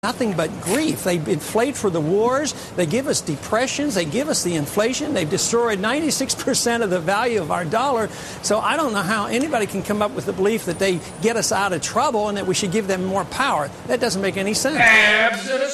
nothing but grief. They inflate for the wars. They give us depressions. They give us the inflation. They've destroyed 96% of the value of our dollar. So I don't know how anybody can come up with the belief that they get us out of trouble and that we should give them more power. That doesn't make any sense.